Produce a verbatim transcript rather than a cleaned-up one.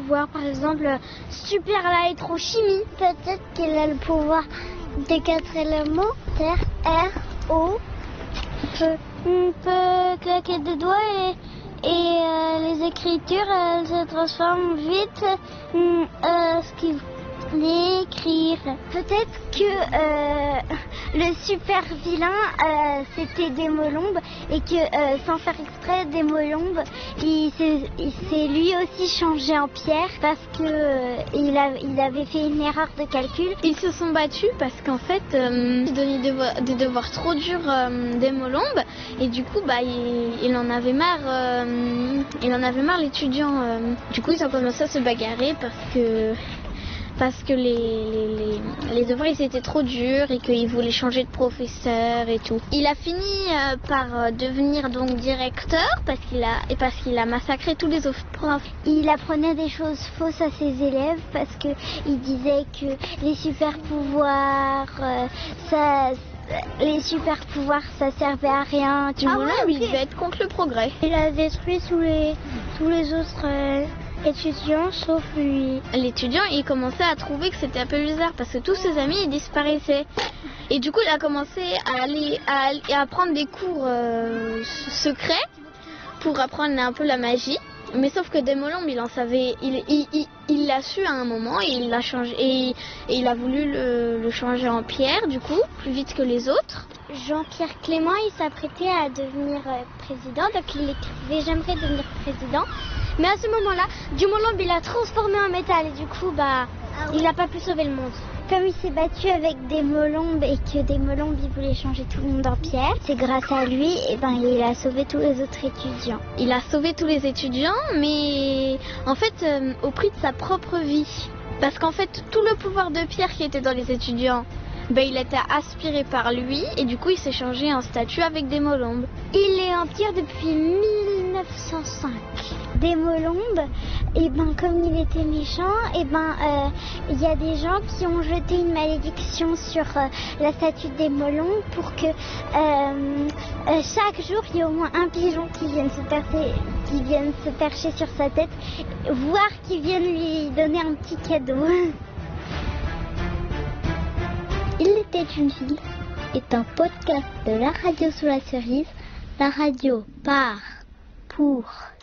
pouvoir, par exemple, super la électrochimie. Peut-être qu'elle a le pouvoir des quatre éléments, terre, air, eau. Feu. On peut claquer des doigts et, et euh, les écritures elles se transforment vite euh, ce qu'il voulait écrire. Peut-être que euh, le super vilain euh, c'était Démolombe et que euh, sans faire exprès Démolombe il s'est lui aussi changé en pierre parce que euh, il, a, il avait fait une erreur de calcul. Ils se sont battus parce qu'en fait euh, ils donnaient des devoirs, des devoirs trop durs euh, Démolombe et du coup bah il, il en avait marre euh, il en avait marre l'étudiant euh. Du coup ils ont commencé à se bagarrer parce que parce que les, les, les, les devoirs ils étaient trop durs et qu'il voulait changer de professeur et tout. Il a fini euh, par euh, devenir donc directeur parce qu'il a, et parce qu'il a massacré tous les autres profs. Il apprenait des choses fausses à ses élèves parce qu'il disait que les super pouvoirs, euh, ça... les super pouvoirs ça servait à rien. Du moment où il devait être contre le progrès. Il a détruit tous les, tous les autres euh, étudiants sauf lui. L'étudiant il commençait à trouver que c'était un peu bizarre parce que tous ses amis ils disparaissaient. Et du coup il a commencé à aller à, à prendre des cours euh, secrets pour apprendre un peu la magie. Mais sauf que Démolombe il en savait, il il, il, il l'a su à un moment et il l'a changé et, et il a voulu le, le changer en pierre du coup plus vite que les autres. Jean-Pierre Clément il s'apprêtait à devenir euh, président donc il écrivait j'aimerais devenir président. Mais à ce moment-là, Démolombe il a transformé en métal et du coup bah ah oui. Il n'a pas pu sauver le monde. Comme il s'est battu avec Démolombe et que Démolombe il voulait changer tout le monde en pierre, c'est grâce à lui et ben il a sauvé tous les autres étudiants. Il a sauvé tous les étudiants, mais en fait euh, au prix de sa propre vie. Parce qu'en fait tout le pouvoir de pierre qui était dans les étudiants, ben, il a été aspiré par lui et du coup il s'est changé en statue avec Démolombe. Il est en pierre depuis mille neuf cent cinq. Démolombe, et ben comme il était méchant, et ben il euh, y a des gens qui ont jeté une malédiction sur euh, la statue de Démolombe pour que euh, euh, chaque jour il y ait au moins un pigeon qui vienne se percer, qui vienne se percher sur sa tête, voire qui vienne lui donner un petit cadeau. Il était une ville est un podcast de la radio sous la cerise, la radio par, pour